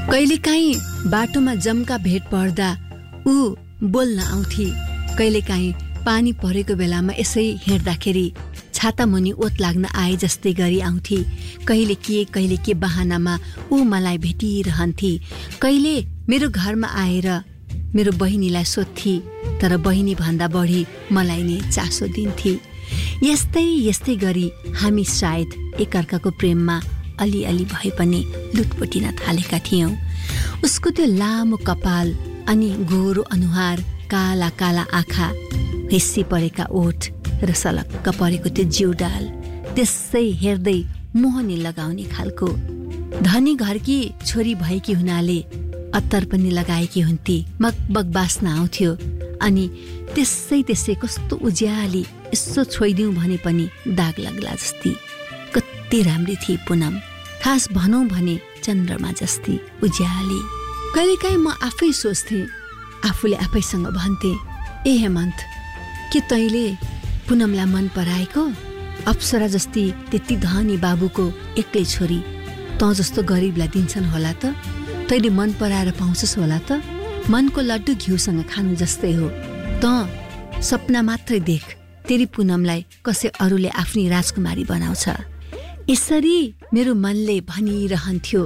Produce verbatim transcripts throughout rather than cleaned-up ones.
कहिलेकाहीँ बाटोमा जम्का भेट पर्दा ऊ बोल्न आउँथे। कहिलेकाहीँ पानी परेको बेलामा यसै हिँड्दाखेरि छाता मुनि ओत लाग्न आए जस्तै गरी आउँथे। कहिले के कहिले के बहानामा ऊ मलाई भेटिरहन्थे। कहिले मेरो घरमा आएर मेरो बहिनीलाई सोध्थे, तर बहिनी भन्दा बढी मलाई नै चासो दिन्थे। यस्तै यस्तै गरी हामी सायद एकअर्काको प्रेममा अलिअलि भए पनि लुटपुटिन थालेका थियौँ। उसको त्यो लामो कपाल अनि गोरो अनुहार, काला काला आँखा, हिस्सी परेका ओठ र सलक्क परेको त्यो जिउडाल, त्यसै हेर्दै मोहनी लगाउने खालको। धनी घरकी छोरी भएकी हुनाले अत्तर पनि लगाएकी हुन्थे। मगमग बास्न आउँथ्यो। अनि त्यसै त्यसै कस्तो उज्याली, यसो छोइदिउँ भने पनि दाग लाग्ला जस्ती। कति राम्री थिए पुनम, खास भनौँ भने चन्द्रमा जस्ती उज्याली। कहिलेकाहीँ म आफै सोच्थेँ, आफूले आफैसँग भन्थे, ए हेमन्त, के तैँले पुनमलाई मन पराएको? अप्सरा जस्ती त्यति धनी बाबुको एक्लै छोरी तँ जस्तो गरिबलाई दिन्छन् होला त? तैँले मन पराएर पाउँछस् होला त? मनको लड्डु घिउसँग खानु जस्तै हो। तँ सपना मात्रै देख, तेरी पुनमलाई कसै अरूले आफ्नी राजकुमारी बनाउँछ। यसरी मेरो मनले भनिरहन्थ्यो।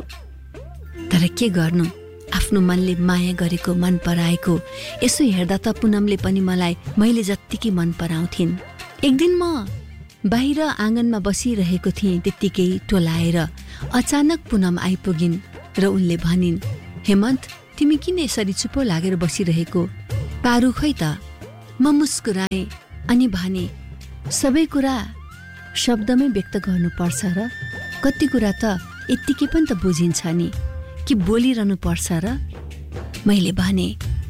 तर के गर्नु, आफ्नो मनले माया गरेको, मन पराएको यसो हेर्दा त पुनमले पनि मलाई मैले जत्तिकै मन पराउँथिन्। एक दिन म बाहिर आँगनमा बसिरहेको थिएँ, त्यत्तिकै टोलाएर अचानक पुनम आइपुगिन् र उनले भनिन्, हेमन्त, तिमी किन यसरी चुप्पो लागेर बसिरहेको? पारु खै त? म मुस्कुराएँ अनि भने, सबै कुरा शब्दमै व्यक्त गर्नुपर्छ र? कति कुरा त यत्तिकै पनि त बुझिन्छ नि, कि बोलिरहनु पर्छ र? मैले भने।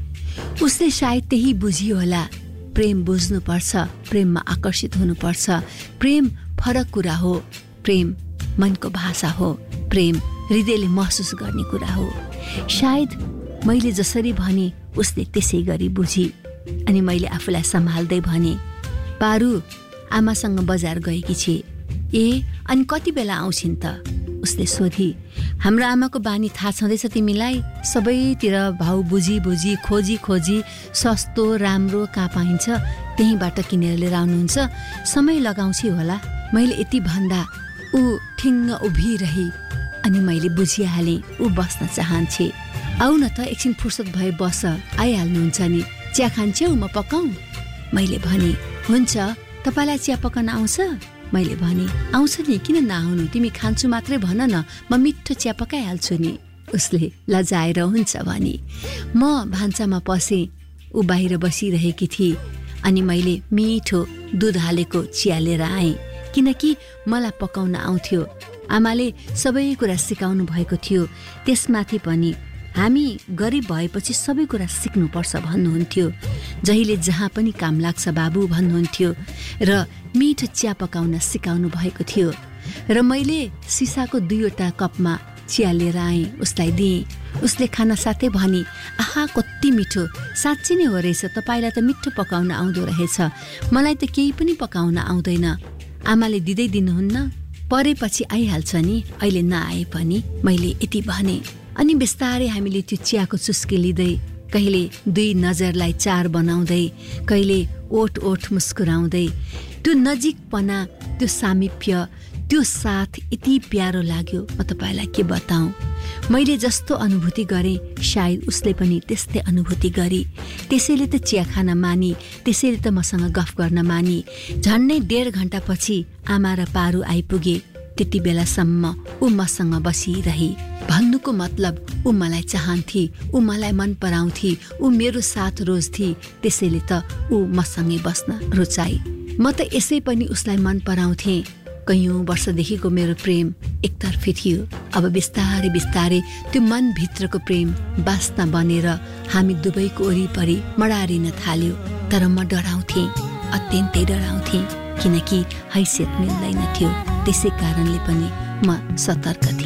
उसले सायद त्यही बुझियो होला। प्रेम बुझ्नुपर्छ, प्रेममा आकर्षित हुनुपर्छ। प्रेम फरक कुरा हो। प्रेम मनको भाषा हो। प्रेम हृदयले महसुस गर्ने कुरा हो। सायद मैले जसरी भने उसले त्यसै गरी बुझी। अनि मैले आफूलाई सम्हाल्दै भने, पारु, आमासँग बजार गएकी छे। ए, अनि कति बेला आउँछिन् त? उसले सोधी। हाम्रो आमाको बानी थाहा छँदैछ तिमीलाई? सबैतिर भाउ बुझी बुझी, खोजी खोजी, सस्तो राम्रो कहाँ पाइन्छ त्यहीँबाट किनेर लिएर आउनुहुन्छ। समय लगाउँछी होला। मैले यति भन्दा ऊ ठिङ्ग उभिरही अनि मैले बुझिहालेँ ऊ बस्न चाहन्छे। आऊ न त, एकछिन फुर्सद भए बस, आइहाल्नुहुन्छ नि। चिया खान्छौ, म पकाउँ? मैले भने। हुन्छ, तपाईँलाई चिया पकाउन आउँछ? मैले भने। आउँछ नि, किन नआउनु? तिमी खान्छु मात्रै भन न, म मिठो चिया पकाइहाल्छु नि। उसले लजाएर हुन्छ भनी। म भान्सामा पसेँ। ऊ बाहिर बसिरहेकी थिए अनि मैले मिठो दुध हालेको चिया लिएर आएँ, किनकि मलाई पकाउन आउँथ्यो। आमाले सबै कुरा सिकाउनु भएको थियो। त्यसमाथि पनि हामी गरिब भएपछि सबै कुरा सिक्नुपर्छ भन्नुहुन्थ्यो। जहिले जहाँ पनि काम लाग्छ बाबु भन्नुहुन्थ्यो र मिठो चिया पकाउन सिकाउनु भएको थियो। र मैले सिसाको दुईवटा कपमा चिया लिएर आएँ, उसलाई दिएँ। उसले खाना साथै भनी, आहा कति मिठो, साँच्चै नै हो रहेछ, तपाईँलाई त मिठो पकाउन आउँदो रहेछ, मलाई त केही पनि पकाउन आउँदैन। आमाले दिँदै दिनुहुन्न? परेपछि आइहाल्छ नि, अहिले नआए पनि, मैले यति भने। अनि बिस्तारै हामीले त्यो चियाको चुस्की लिँदै, कहिले दुई नजरलाई चार बनाउँदै, कहिले ओठ ओठ मुस्कुराउँदै, त्यो नजिकपना, त्यो सामिप्य, त्यो साथ यति प्यारो लाग्यो, म तपाईँलाई के बताऊँ। मैले जस्तो अनुभूति गरेँ सायद उसले पनि त्यस्तै अनुभूति गरी। त्यसैले त चिया खान मानी, त्यसैले त मसँग गफ गर्न मानी। झन्डै डेढ घन्टापछि आमा र पारु आइपुगे। त्यति बेलासम्म ऊ मसँग बसिरही। भन्नुको मतलब ऊ मलाई चाहन्थे, ऊ मलाई मन पराउँथे, ऊ मेरो साथ रोज्थे। त्यसैले त ऊ मसँगै बस्न रुचाई। म त यसै पनि उसलाई मन पराउँथे। कैयौँ वर्षदेखिको मेरो प्रेम एकतर्फी थियो। अब बिस्तारै बिस्तारै त्यो मनभित्रको प्रेम बास्ना बनेर हामी दुवैको वरिपरि मडारिन थाल्यो। तर म डराउँथेँ, अत्यन्तै डराउँथेँ, किनकि हैसियत मिल्दैन थियो। त्यसै कारणले पनि म सतर्क थिएँ।